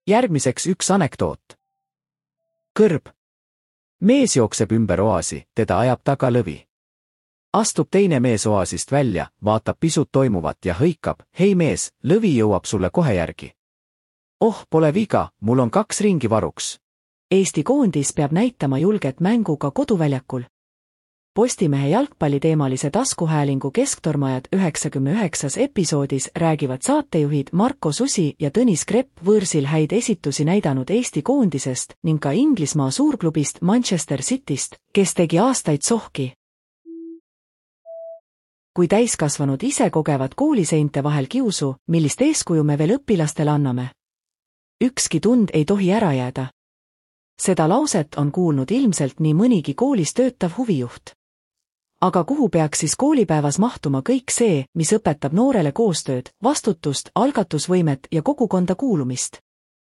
Järgmiseks üks anekdoot. Kõrb. Mees jookseb ümber oaasi, teda ajab taga lõvi. Astub teine mees oaasist välja, vaatab pisut toimuvat ja hõikab, hei mees, lõvi jõuab sulle kohe järgi. Oh, pole viga, mul on 2 ringi varuks. Eesti koondis peab näitama julget mängu ka koduväljakul. Postimehe jalgpalliteemalise taskuhäälingu Kesktormajad 99. episoodis räägivad saatejuhid Marko Susi ja Tõnis Krepp võõrsil häid esitusi näidanud Eesti koondisest ning ka Inglismaa suurklubist Manchester Cityst, kes tegi aastaid sohki. Kui täiskasvanud ise kogevad kooliseinte vahel kiusu, millist eeskuju me veel õpilastele anname? Ükski tund ei tohi ära jääda. Seda lauset on kuulnud ilmselt nii mõnigi koolis töötav huvijuht. Aga kuhu peaks siis koolipäevas mahtuma kõik see, mis õpetab noorele koostööd, vastutust, algatusvõimet ja kogukonda kuulumist?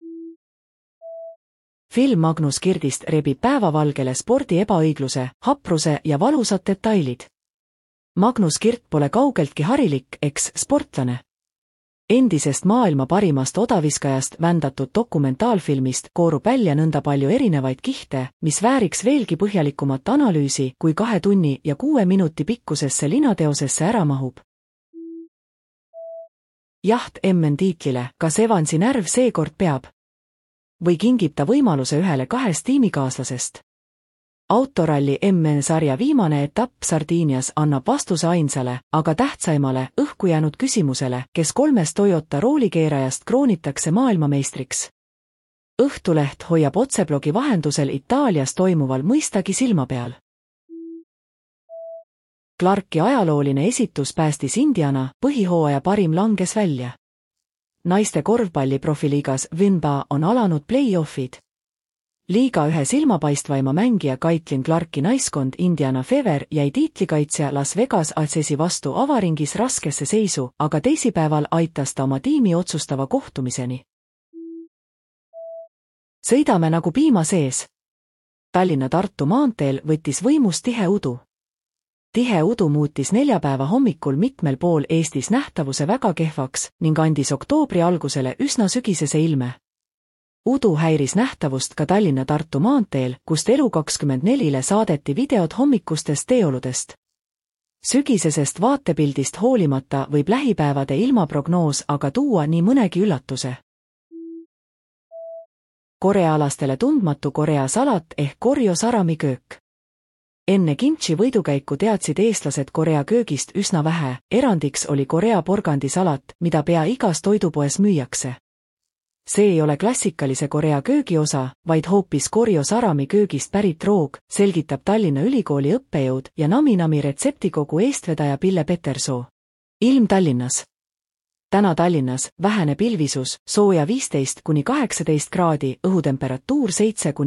Film Magnus Kirdist rebib päevavalgele spordi ebaõigluse, hapruse ja valusad detailid. Magnus Kirt pole kaugeltki harilik, sportlane. Endisest maailma parimast odaviskajast vändatud dokumentaalfilmist koorub välja nõnda palju erinevaid kihte, mis vääriks veelgi põhjalikumat analüüsi, kui 2 tunni ja 6 minuti pikkusesse linateosesse ära mahub. Jaht MM-tiitlile, kas Evansi närv seekord peab? Või kingib ta võimaluse ühele 2 tiimikaaslasest? Autoralli MM-sarja viimane etapp Sardiinias annab vastuse ainsale, aga tähtsaimale, õhku jäänud küsimusele, kes 3 Toyota roolikeerajast kroonitakse maailmameistriks. Õhtuleht hoiab otseblogi vahendusel Itaalias toimuval mõistagi silma peal. Clarki ajalooline esitus päästis Indiana, põhihooaja parim langes välja. Naiste korvpalli profiliigas WNBA on alanud play-offid. Liiga 1 silmapaistvaima mängija Caitlin Clarki naiskond Indiana Fever jäi tiitlikaitsja Las Vegas Atsesi vastu avaringis raskesse seisu, aga teisipäeval aitas ta oma tiimi otsustava kohtumiseni. Sõidame nagu piima sees. Tallinna-Tartu maanteel võttis võimust tihe udu. Tihe udu muutis neljapäeva hommikul mitmel pool Eestis nähtavuse väga kehvaks ning andis oktoobri algusele üsna sügisese ilme. Udu häiris nähtavust ka Tallinna-Tartu maanteel, kust Elu24-le saadeti videod hommikustest teeoludest. Sügisesest vaatepildist hoolimata võib lähipäevade ilmaprognoos aga tuua nii mõnegi üllatuse. Korealastele tundmatu Korea salat ehk korjo sarami köök. Enne kimchi võidukäiku teadsid eestlased Korea köögist üsna vähe, erandiks oli Korea porgandisalat, mida pea igas toidupoes müüakse. See ei ole klassikalise Korea köögi osa, vaid hoopis korjo sarami köögist pärit roog, selgitab Tallinna Ülikooli õppejõud ja Nami retseptikogu eestvedaja Pille Petersoo. Ilm Tallinnas. Täna Tallinnas vähene pilvisus, sooja 15–18 kraadi, õhutemperatuur 7